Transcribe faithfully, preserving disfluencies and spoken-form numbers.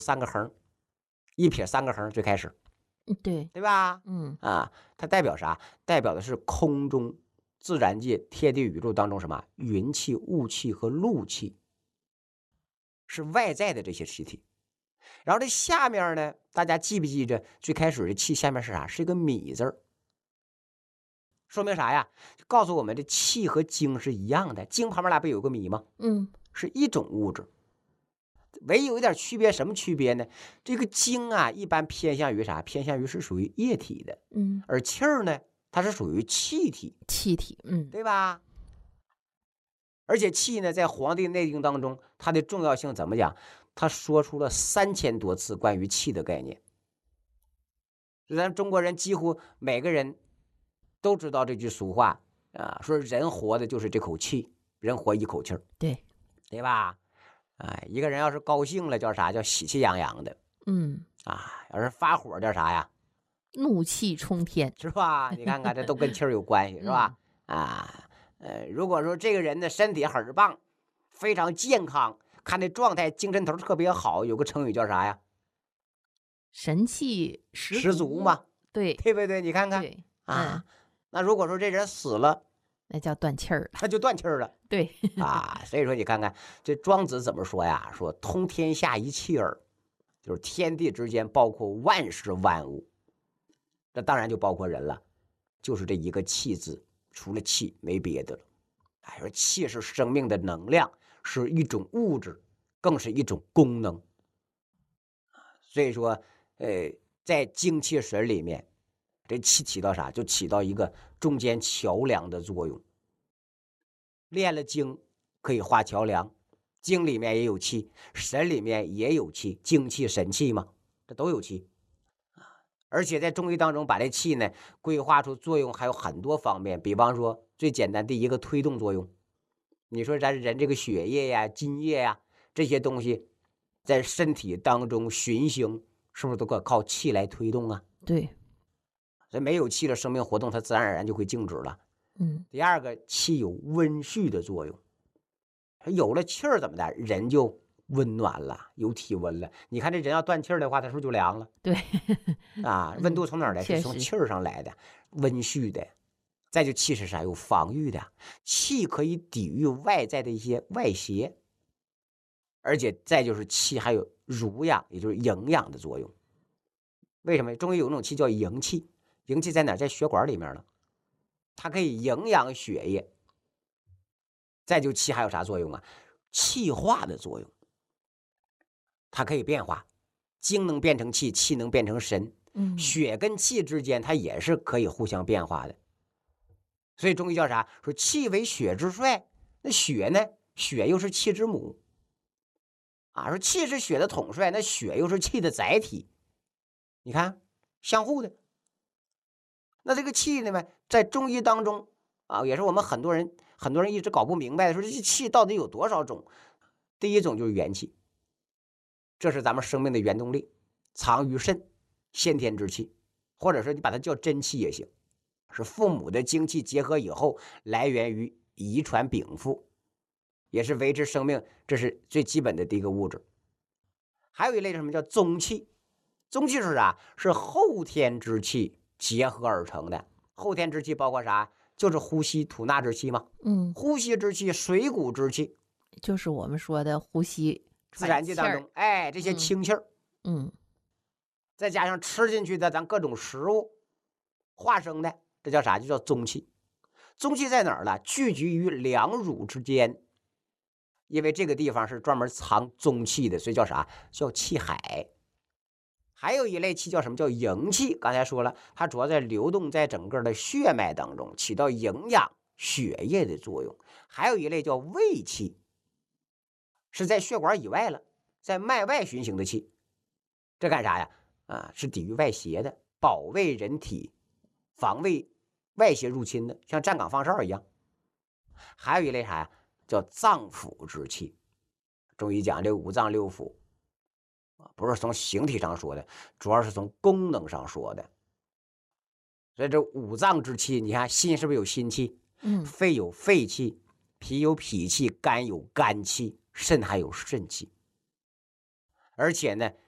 三个横，一撇三个横，最开始， 对对吧？ 嗯啊，它代表啥？代表的是空中自然界天地宇宙当中什么云气、雾气和露气，是外在的这些气体。然后这下面呢，大家记不记着最开始的气下面是啥？是一个米字儿，说明啥呀？告诉我们这气和精是一样的，精旁边来不有个米吗？ 嗯， 是一种物质。唯有一点区别，什么区别呢？这个精啊，一般偏向于啥？偏向于是属于液体的， 嗯， 而气儿呢，它是属于气体， 气体，嗯对吧？而且气呢，在《黄帝内经》当中，它的重要性怎么讲？他说出了三千多次关于气的概念。咱中国人几乎每个人都知道这句俗话啊，说人活的就是这口气，人活一口气儿， 对， 对吧？哎，一个人要是高兴了，叫啥？叫喜气洋洋的嗯， 啊；要是发火，叫啥呀？ 怒气冲天， 是吧？你看看，这都跟气儿有关系，是吧？啊，呃，如果说这个人的身体很棒，非常健康，看这状态，精神头特别好，有个成语叫啥呀？ 神气十十足嘛， 对对不对？你看看对， 啊， 嗯， 那如果说这人死了， 那叫断气儿了， 那就断气儿了对， 啊。所以说，你看看这庄子怎么说呀？说通天下一气儿，就是天地之间包括万事万物，这当然就包括人了，就是这一个气字，除了气没别的了。哎，说气是生命的能量，是一种物质，更是一种功能。所以说，呃，在精气神里面，这气起到啥？就起到一个中间桥梁的作用。练了精可以画桥梁，精里面也有气，神里面也有气，精气神气嘛，这都有气。而且在中医当中，把这气呢规划出作用还有很多方面，比方说最简单第一个推动作用。你说咱人这个血液呀、津液呀这些东西，在身体当中循行，是不是都可靠气来推动啊？ 对， 所以没有气了，生命活动它自然而然就会静止了。 嗯， 第二个，气有温煦的作用，有了气儿怎么的，人就温暖了，有体温了。你看这人要断气儿的话，他是不是就凉了对， 啊？温度从哪儿来？ 确实是从气儿上来的，温煦的。再就气是啥？有防御的，气可以抵御外在的一些外邪，而且再就是气还有濡养，也就是营养的作用。为什么中医有一种气叫营气？营气在哪？在血管里面呢，它可以营养血液。再就气还有啥作用啊？气化的作用，它可以变化，精能变成气，气能变成神。 嗯， 血跟气之间，它也是可以互相变化的。所以中医叫啥？说气为血之帅，那血呢？血又是气之母啊。说气是血的统帅，那血又是气的载体。你看，相互的。那这个气呢？在中医当中啊，也是我们很多人很多人一直搞不明白的，说这气到底有多少种？第一种就是元气，这是咱们生命的原动力，藏于肾，先天之气，或者说你把它叫真气也行。是父母的精气结合以后，来源于遗传禀赋，也是维持生命，这是最基本的第一个物质。还有一类什么叫宗气？宗气是啥？是后天之气结合而成的。后天之气包括啥？就是呼吸吐纳之气嘛。 嗯， 呼吸之气、水谷之气， 就是我们说的呼吸自然界当中，哎，这些清气儿， 嗯， 再加上吃进去的咱各种食物化生的，这叫啥？就叫宗气。宗气在哪儿呢？聚集于两乳之间，因为这个地方是专门藏宗气的，所以叫啥？叫气海。还有一类气叫什么？叫营气。刚才说了，它主要在流动在整个的血脉当中，起到营养血液的作用。还有一类叫卫气，是在血管以外了，在脉外循行的气。这干啥呀？啊，是抵御外邪的，保卫人体，防卫外邪入侵的，像站岗放哨一样。还有一类啥呀？叫脏腑之气。中医讲这五脏六腑，不是从形体上说的，主要是从功能上说的。所以这五脏之气，你看心是不是有心气？ 嗯， 肺有肺气，脾有脾气，肝有肝气，肾还有肾气。而且呢，